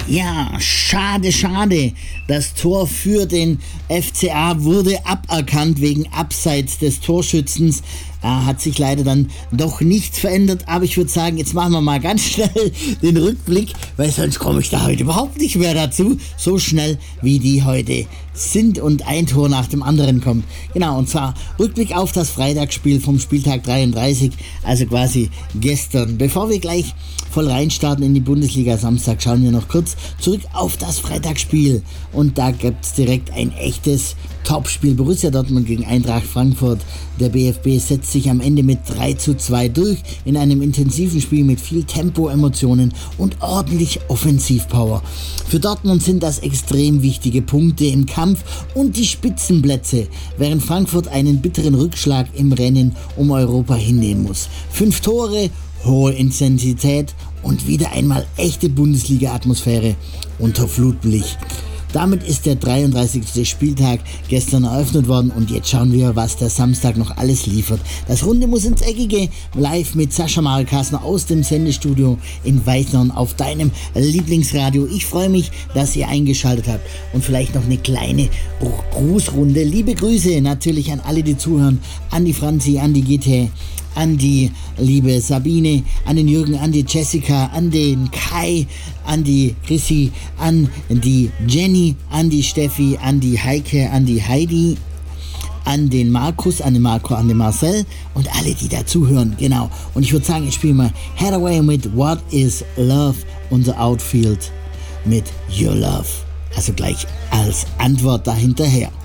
Ja, schade, schade. Das Tor für den FCA wurde aberkannt wegen Abseits des Torschützens. Hat sich leider dann doch nichts verändert, aber ich würde sagen, jetzt machen wir mal ganz schnell den Rückblick, weil sonst komme ich da heute überhaupt nicht mehr dazu, so schnell wie die heute sind und ein Tor nach dem anderen kommt. Genau, und zwar Rückblick auf das Freitagsspiel vom Spieltag 33, also quasi gestern. Bevor wir gleich voll reinstarten in die Bundesliga Samstag, schauen wir noch kurz zurück auf das Freitagsspiel. Und da gibt es direkt ein echtes Topspiel. Borussia Dortmund gegen Eintracht Frankfurt. Der BFB setzt sich am Ende mit 3:2 durch in einem intensiven Spiel mit viel Tempo, Emotionen und ordentlich Offensivpower. Für Dortmund sind das extrem wichtige Punkte im Kampf und die Spitzenplätze, während Frankfurt einen bitteren Rückschlag im Rennen um Europa hinnehmen muss. 5 Tore, hohe Intensität und wieder einmal echte Bundesliga-Atmosphäre unter Flutlicht. Damit ist der 33. Spieltag gestern eröffnet worden und jetzt schauen wir, was der Samstag noch alles liefert. Das Runde muss ins Eckige, live mit Sascha Marek-Kasner aus dem Sendestudio in Weißnern auf deinem Lieblingsradio. Ich freue mich, dass ihr eingeschaltet habt und vielleicht noch eine kleine Grußrunde. Liebe Grüße natürlich an alle, die zuhören, an die Franzi, an die GT, an die liebe Sabine, an den Jürgen, an die Jessica, an den Kai, an die Chrissy, an die Jenny, an die Steffi, an die Heike, an die Heidi, an den Markus, an den Marco, an den Marcel und alle, die dazuhören. Genau. Und ich würde sagen, ich spiele mal Hathaway mit What is Love, unser Outfield mit Your Love. Also gleich als Antwort dahinterher.